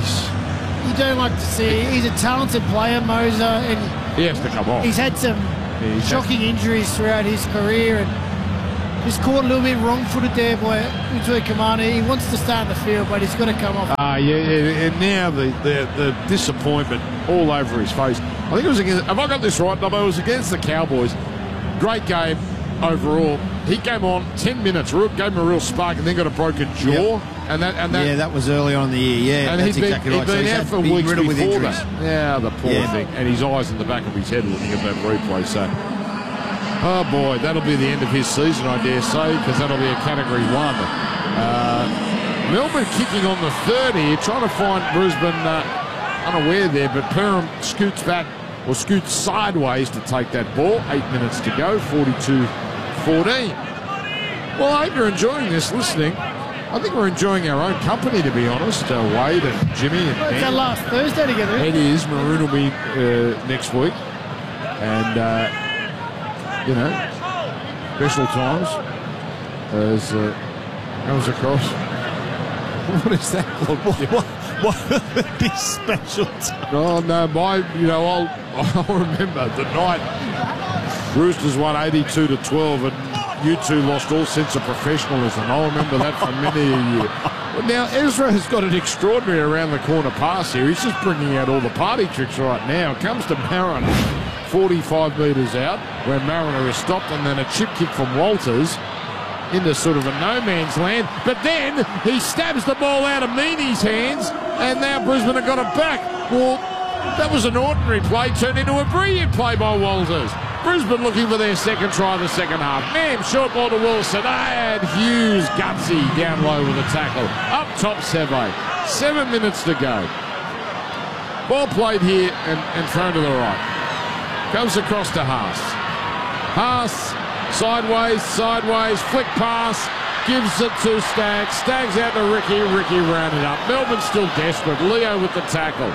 jeez, You don't like to see. He's a talented player, Moser, and he has to come off. he's had some He's Shocking injuries throughout his career, and just caught a little bit wrong-footed there by Utoi Kamani. He wants to stay in the field, but he's got to come off. Ah, uh, yeah, yeah, and now the, the the disappointment all over his face. I think it was against. Have I got this right, Dobbo? It was against the Cowboys. Great game overall. He came on ten minutes, real, gave him a real spark, and then got a broken jaw. Yep. And that, and that, yeah, that was early on in the year. Yeah, and that's he'd been, exactly he'd right. been so out he's for had weeks riddled with before injuries. that. Yeah, the poor Yeah. thing, and his eyes in the back of his head looking at that replay. So, oh boy, that'll be the end of his season, I dare say, because that'll be a Category One. Uh, Melbourne kicking on the third here, trying to find Brisbane uh, unaware there, but Perham scoots back or scoots sideways to take that ball. Eight minutes to go, forty-two fourteen. Well, I hope you're enjoying this listening. I think we're enjoying our own company, to be honest. Uh, Wade and Jimmy and It's our Ben. last Thursday together. It is. Maroon will be uh, next week. And, uh, you know, special times as uh, comes across. What is that called? What, what would be special time? Oh, no, my, you know, I'll, I'll remember the night Roosters won eighty-two to twelve and you two lost all sense of professionalism. I'll remember that for many a year. Well, now, Ezra has got an extraordinary around-the-corner pass here. He's just bringing out all the party tricks right now. Comes to Mariner, forty-five metres out, where Mariner is stopped, and then a chip kick from Walters into sort of a no-man's land. But then he stabs the ball out of Meany's hands, and now Brisbane have got it back. Well, that was an ordinary play turned into a brilliant play by Walters. Brisbane looking for their second try of the second half. Man, short ball to Wilson. And Hughes gutsy down low with a tackle. Up top, Seve. Seven minutes to go. Ball played here and, and thrown to the right. Goes across to Haas. Haas, sideways, sideways, flick pass. Gives it to Staggs. Staggs out to Ricky. Ricky rounded up. Melbourne still desperate. Leo with the tackle.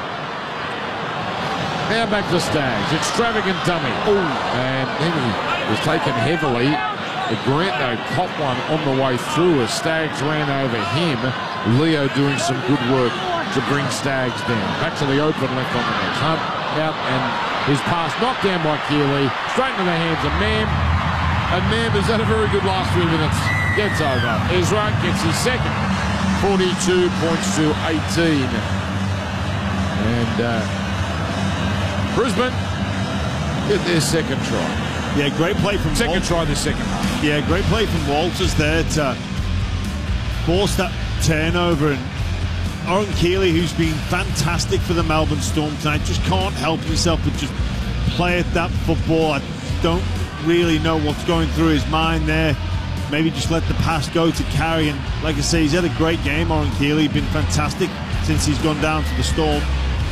Now back to Staggs. Extravagant dummy. Oh, and then he was taken heavily. The Grant caught one on the way through as Staggs ran over him. Leo doing some good work to bring Staggs down. Back to the open left on the next. Hunt out and his pass knocked down by Keeley. Straight into the hands of Mam. And Mam has had a very good last few minutes. Gets over. Ezra gets his second. forty-two points to eighteen. And uh, Brisbane get their second try. Yeah, great play from Second Walters. try this second half. Yeah, great play from Walters there to force that turnover. And Oren Keeley, who's been fantastic for the Melbourne Storm tonight, just can't help himself but just play at that football. I don't really know what's going through his mind there. Maybe just let the pass go to Carey. And like I say, he's had a great game, Oren Keeley. Been fantastic since he's gone down to the Storm.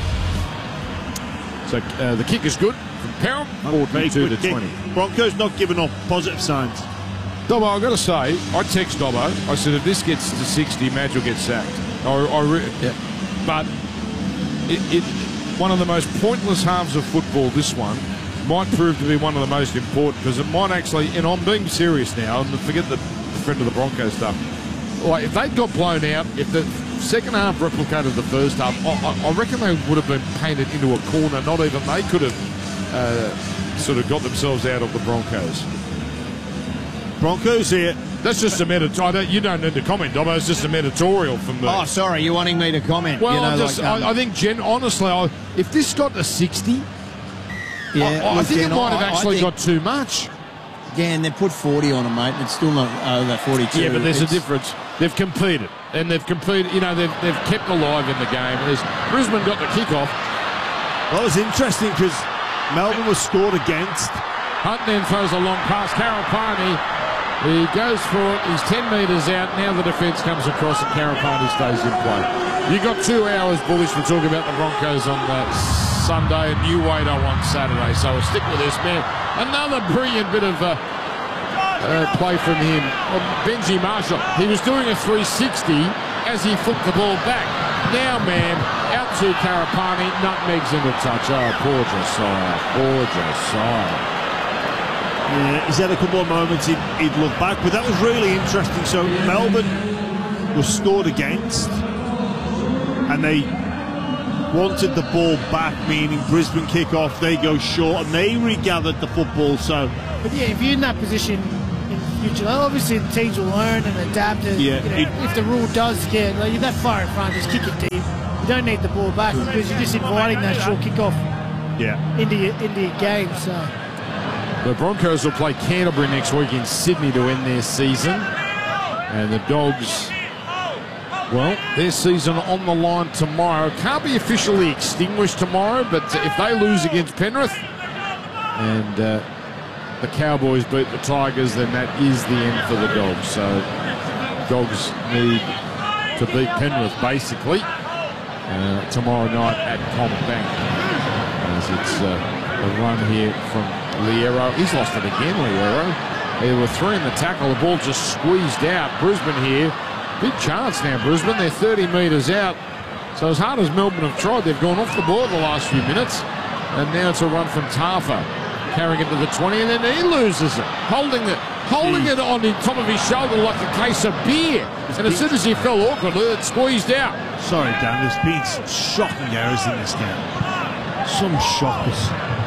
So uh, the kick is good from Perham, forty-two to twenty. Broncos not giving up positive signs. Dobbo, I've got to say, I text Dobbo. I said, if this gets to sixty, Madge will get sacked. I, I re- yeah. But it, it, one of the most pointless halves of football, this one, might prove to be one of the most important because it might actually, and I'm being serious now, and forget the friend of the Broncos stuff. Like, if they got blown out, if the second half replicated the first half, I, I reckon they would have been painted into a corner. Not even they could have uh, sort of got themselves out of the Broncos. Broncos here. That's just a editorial. You don't need to comment, Dobbo. It's just a editorial from the. Oh, sorry, you're wanting me to comment. Well, you know, I'm just, like, um, I, I think, Jen, honestly, I, if this got to sixty, yeah, I, I look, think Jen, it might have I- I actually think- got too much. Again, they put forty on them, mate, and it's still not over forty-two. Yeah, but there's It's- a difference. They've competed, and they've competed. You know, they've they've kept alive in the game. There's, Brisbane got the kick-off. Well, it was interesting because Melbourne was scored against. Hunt then throws a long pass. Karapani, he goes for it. He's ten metres out. Now the defence comes across and Karapani stays in play. You got two hours bullish for talking about the Broncos on that Sunday and New Wader on Saturday. So we'll stick with this, man. Another brilliant bit of uh, uh, play from him. Well, Benji Marshall. He was doing a three sixty as he flipped the ball back. Now, man, out to Karapani. Nutmegs into touch. Oh, poor Josiah. Poor Josiah. Yeah, he's had a couple of moments he'd, he'd look back, but that was really interesting. So Melbourne was scored against, and they wanted the ball back, meaning Brisbane kick off, they go short, and they regathered the football. So, but yeah, if you're in that position in the future, obviously the teams will learn and adapt. And, yeah, you know, it, if the rule does get, like, you're that far in front, just kick it deep. You don't need the ball back because you're just inviting that short kickoff yeah. into your, into your game. So the Broncos will play Canterbury next week in Sydney to end their season, and the Dogs, well, their season on the line tomorrow. Can't be officially extinguished tomorrow, but if they lose against Penrith and uh, the Cowboys beat the Tigers, then that is the end for the Dogs. So Dogs need to beat Penrith basically uh, tomorrow night at CommBank, as it's uh, a run here from Liero. He's lost it again, Liero. There were three in the tackle. The ball just squeezed out. Brisbane here. Big chance now, Brisbane. They're thirty metres out. So as hard as Melbourne have tried, they've gone off the ball the last few minutes. And now it's a run from Tafa, carrying it to the twenty, and then he loses it, holding it, holding it on the top of his shoulder like a case of beer. And as soon as he fell awkwardly, it squeezed out. Sorry, Dan, there's been some shocking errors in this game. Some shockers.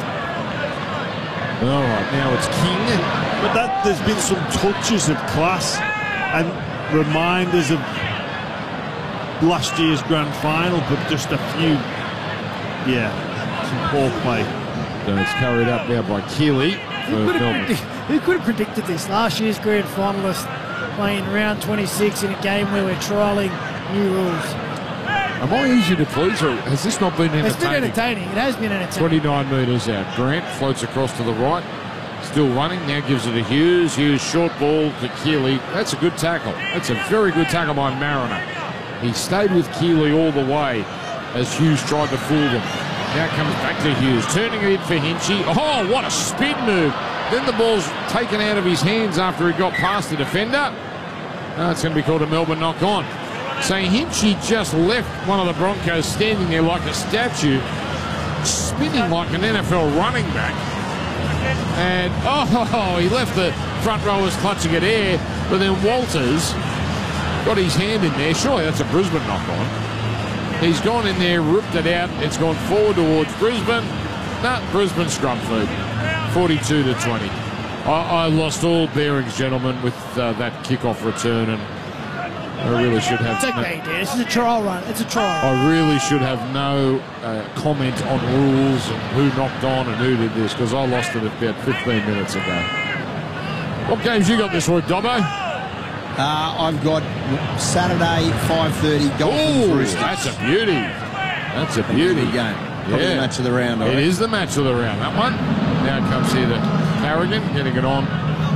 All right, now it's King. But that there's been some touches of class and reminders of last year's grand final, but just a few, yeah, some poor play. So it's carried up now by Keeley. Who could, predict, who could have predicted this? Last year's grand finalist playing round twenty-six in a game where we're trialling new rules. Am I easy to please, or has this not been entertaining? It's been entertaining. It has been entertaining. twenty-nine metres out. Grant floats across to the right. Still running. Now gives it to Hughes. Hughes short ball to Keeley. That's a good tackle. That's a very good tackle by Mariner. He stayed with Keeley all the way as Hughes tried to fool them. Now comes back to Hughes, turning it in for Hinchy. Oh, what a spin move. Then the ball's taken out of his hands after he got past the defender. Oh, it's going to be called a Melbourne knock-on. So Hinchy just left one of the Broncos standing there like a statue, spinning like an N F L running back. And, oh, he left the front rowers clutching at air, but then Walters got his hand in there. Surely that's a Brisbane knock-on. He's gone in there, ripped it out. It's gone forward towards Brisbane. No, Brisbane scrum food, forty-two to twenty. I, I lost all bearings, gentlemen, with uh, that kickoff return, and I really should have... It's okay, no, this is a trial run. It's a trial run. I really should have no uh, comment on rules and who knocked on and who did this, because I lost it about fifteen minutes ago. What games you got this week, Dobbo? Uh, I've got Saturday, five thirty, Dolphins Ooh, Roosters. that's a beauty. That's a beauty. Good game. Probably Yeah. the match of the round, I It reckon. is the match of the round, that one. Now it comes here to Carrigan, getting it on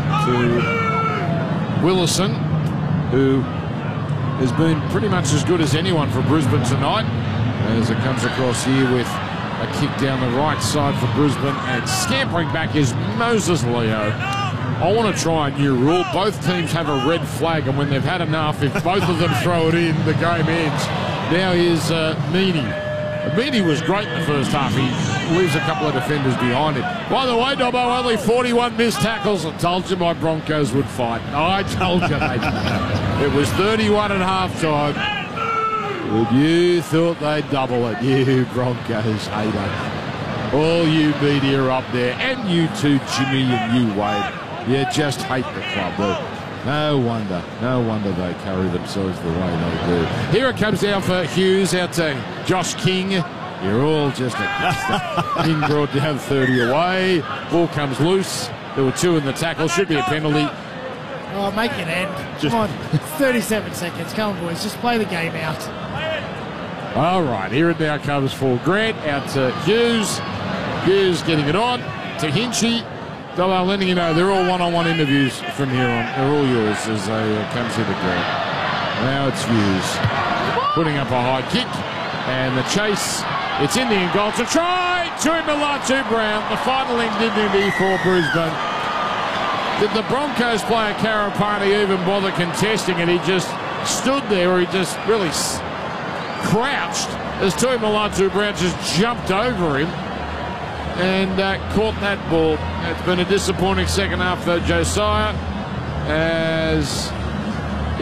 to Willison, who has been pretty much as good as anyone for Brisbane tonight, as it comes across here with a kick down the right side for Brisbane, and scampering back is Moses Leo. I want to try a new rule. Both teams have a red flag, and when they've had enough, if both of them throw it in, the game ends. Now here's uh, Meaney. Meaney was great in the first half. He leaves a couple of defenders behind him. By the way, Dobbo, only forty-one missed tackles. I told you my Broncos would fight. I told you they It was thirty-one at half-time. And you thought they'd double it. You Broncos hater. All you media up there, and you too, Jimmy, and you, Wade. You just hate the club. Well, no wonder. No wonder they carry themselves the way they do. Here it comes down for Hughes, out to Josh King. You're all just a King brought down thirty away. Ball comes loose. There were two in the tackle. Should be a penalty. Oh, make it end. Just- Come on, thirty-seven seconds. Come on, boys. Just play the game out. All right, here it now comes for Grant, out to Hughes. Hughes getting it on to Hinchy. So I'm letting you know they're all one-on-one interviews from here on. They're all yours as they uh, comes here to Grant. Now it's Hughes putting up a high kick, and the chase. It's in the end goal to try. Tuimulatu Brown, the final indignity for Brisbane. Did the Broncos player Karapani even bother contesting it? He just stood there, or he just really s- crouched as Tuimulatu Brown just jumped over him and uh, caught that ball. It's been a disappointing second half for Josiah, as, yep,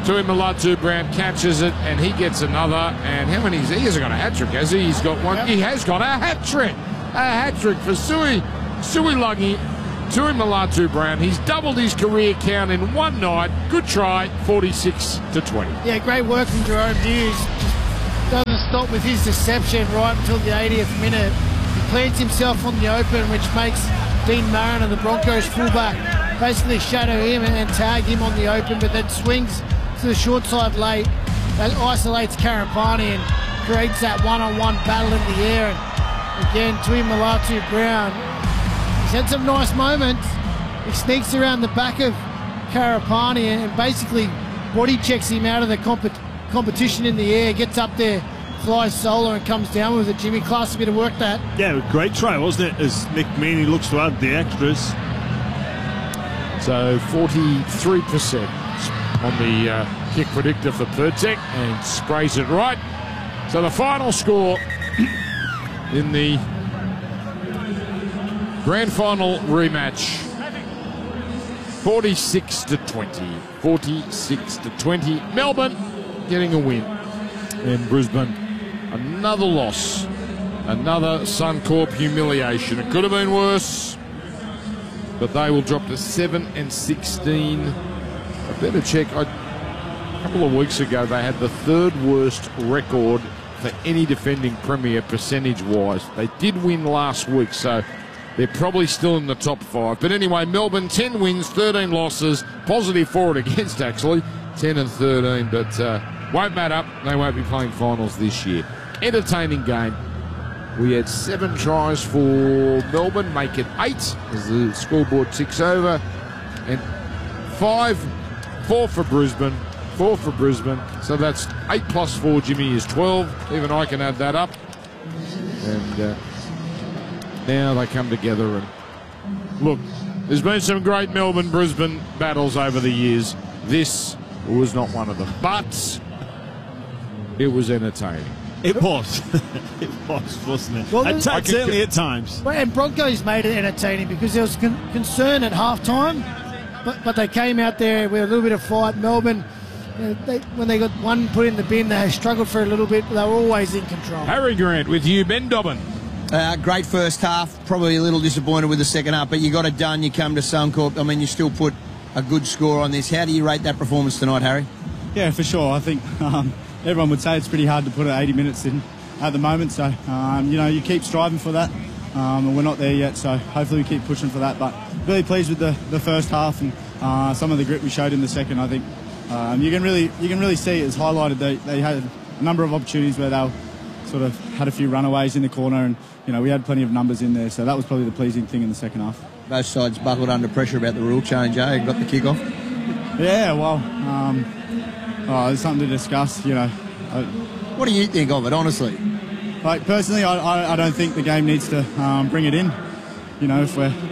Tui Malatu Brown catches it, and he gets another. And how many? He hasn't got a hat trick, has he? He's got one. He has got a hat trick. A hat trick for Sui Sui Lungi. Tui Malatu Brown. He's doubled his career count in one night. Good try, forty-six to twenty. Yeah, great work from Jerome Hughes. Just doesn't stop with his deception right until the eightieth minute. He plants himself on the open, which makes Dean Marin of the Broncos fullback basically shadow him and tag him on the open, but then swings to the short side late. That isolates Karapani and creates that one-on-one battle in the air. And again, Tui Malatu Brown, he's had some nice moments. He sneaks around the back of Karapani and basically body checks him out of the comp competition in the air, gets up there, flies solo and comes down with it. Jimmy, class a bit of work that. Yeah, great try, wasn't it? As Nick Meaney looks to add the extras. So forty-three percent on the uh, kick predictor for Pertek, and sprays it right. So the final score in the grand final rematch, forty-six to twenty. forty-six to twenty. Melbourne getting a win. And Brisbane, another loss. Another Suncorp humiliation. It could have been worse, but they will drop to seven and sixteen. I better check. I, a couple of weeks ago, they had the third worst record for any defending premier percentage-wise. They did win last week, so they're probably still in the top five. But anyway, Melbourne, ten wins, thirteen losses, positive for it against, actually, ten and thirteen, but uh, won't matter. They won't be playing finals this year. Entertaining game. We had seven tries for Melbourne, make it eight as the scoreboard ticks over, and five, four for Brisbane, four for Brisbane. So that's eight plus four, Jimmy, is twelve. Even I can add that up. And uh, now they come together and look, there's been some great Melbourne-Brisbane battles over the years. This was not one of them, but it was entertaining. It was. It was, wasn't it? Well, at I t- certainly at times. Well, and Broncos made it entertaining because there was con concern at halftime, but but they came out there with a little bit of fight. Melbourne, uh, they, when they got one put in the bin, they struggled for a little bit, but they were always in control. Harry Grant with you, Ben Dobbin. Uh, great first half. Probably a little disappointed with the second half, but you got it done. You come to Suncorp. I mean, you still put a good score on this. How do you rate that performance tonight, Harry? Yeah, for sure. I think um, everyone would say it's pretty hard to put eighty minutes in at the moment. So, um, you know, you keep striving for that. Um, and we're not there yet, so hopefully we keep pushing for that. But really pleased with the, the first half and uh, some of the grit we showed in the second. I think um, you can really you can really see it's highlighted. They, they had a number of opportunities where they were, sort of had a few runaways in the corner, and you know we had plenty of numbers in there. So that was probably the pleasing thing in the second half. Both sides buckled under pressure about the rule change, eh? Got the kick off. Yeah, well, um, oh, there's something to discuss. You know, I, what do you think of it, honestly? Like personally, I, I, I don't think the game needs to um, bring it in. You know, if we're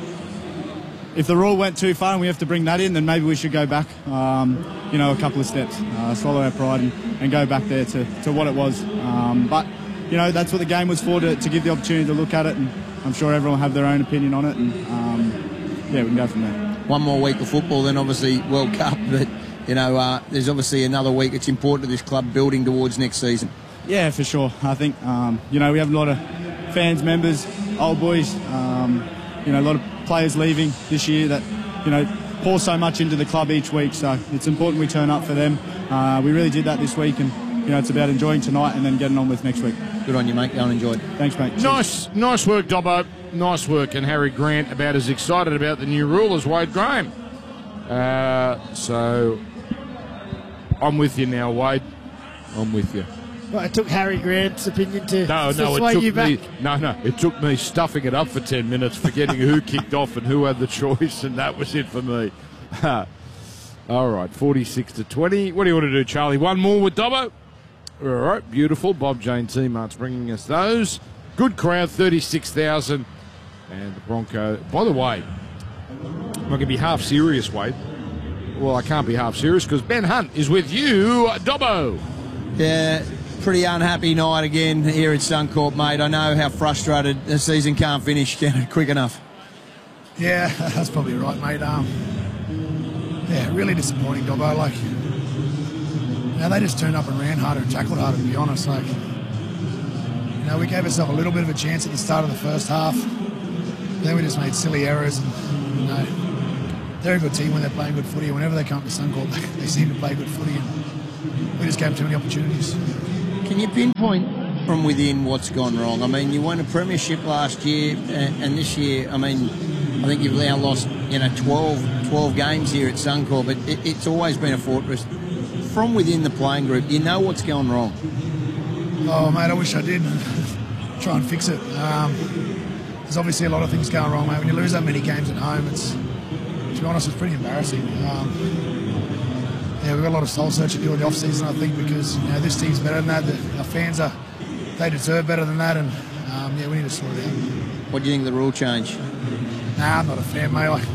if the rule went too far and we have to bring that in, then maybe we should go back. Um, you know, a couple of steps, uh, swallow our pride, and, and go back there to, to what it was. Um, but you know, that's what the game was for, to, to give the opportunity to look at it, and I'm sure everyone will have their own opinion on it, and um, yeah, we can go from there. One more week of football, then obviously World Cup, but you know, uh, there's obviously another week. It's important to this club building towards next season. Yeah, for sure. I think, um, you know, we have a lot of fans, members, old boys, um, you know, a lot of players leaving this year that, you know, pour so much into the club each week. So it's important we turn up for them. Uh, we really did that this week, and, you know, it's about enjoying tonight and then getting on with next week. Good on you, mate. Go and enjoy it. Thanks, mate. Nice, nice work, Dobbo. Nice work. And Harry Grant about as excited about the new rule as Wade Graham. Uh, so I'm with you now, Wade. I'm with you. Well, it took Harry Grant's opinion to, no, to no, sway it took you back. Me, no, no, it took me stuffing it up for ten minutes, forgetting who kicked off and who had the choice, and that was it for me. All right, forty-six to twenty. What do you want to do, Charlie? One more with Dobbo? All right, beautiful. Bob Jane T-Mart's bringing us those. Good crowd, thirty-six thousand. And the Bronco, by the way, I'm going to be half serious, Wade. Well, I can't be half serious because Ben Hunt is with you, Dobbo. Yeah. Pretty unhappy night again here at Suncorp, mate. I know how frustrated the season can't finish quick enough. Yeah, that's probably right, mate. Um, yeah, really disappointing, Dobbo. Like, Now they just turned up and ran harder and tackled harder, to be honest. Like, you know, we gave ourselves a little bit of a chance at the start of the first half. Then we just made silly errors. And, you know, they're a good team when they're playing good footy. Whenever they come up to Suncorp, they, they seem to play good footy. And we just gave them too many opportunities. Can you pinpoint from within what's gone wrong? I mean, you won a premiership last year, and, and this year, I mean, I think you've now lost, you know, twelve, twelve games here at Suncorp, but it, it's always been a fortress. From within the playing group, you know what's gone wrong? Oh, mate, I wish I did. Try and fix it. Um, there's obviously a lot of things going wrong, mate. When you lose that many games at home, it's, to be honest, it's pretty embarrassing. Um, yeah, we've got a lot of soul searching to do in the off-season, I think, because, you know, this team's better than that. The, our fans are, they deserve better than that, and um, yeah, we need to sort it out. What do you think of the rule change? Nah, I'm not a fan, mate. Like,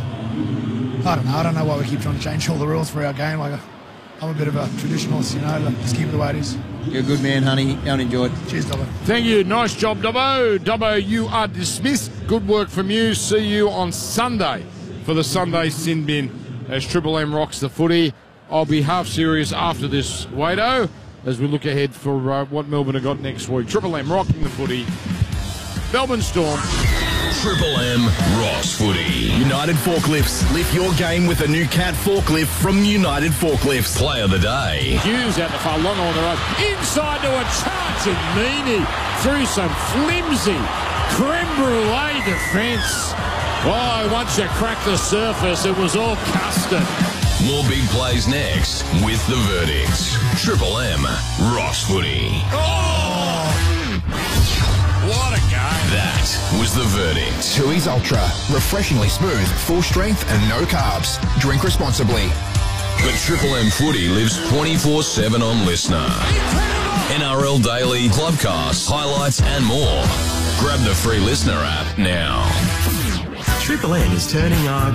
I don't know. I don't know why we keep trying to change all the rules for our game. Like, I'm a bit of a traditionalist, you know. Like, just keep it the way it is. You're a good man, honey. Go and enjoy it. Cheers, Dobbo. Thank you. Nice job, Dobbo. Dobbo, you are dismissed. Good work from you. See you on Sunday for the Sunday Sin Bin as Triple M rocks the footy. I'll be half serious after this, Wado, as we look ahead for uh, what Melbourne have got next week. Triple M rocking the footy. Melbourne Storm. Triple M rocks footy. United Forklifts. Lift your game with a new Cat forklift from United Forklifts. Play of the day. Hughes out the far long on the right. Inside to a charging Meany through some flimsy creme brulee defence. Oh, once you crack the surface, it was all custard. More big plays next with the verdicts. Triple M rocks footy. Oh! What a game. That was the verdict. Tooheys Ultra. Refreshingly smooth, full strength and no carbs. Drink responsibly. But Triple M footy lives twenty-four seven on Listener. N R L Daily, Clubcast, highlights and more. Grab the free Listener app now. Triple M is turning our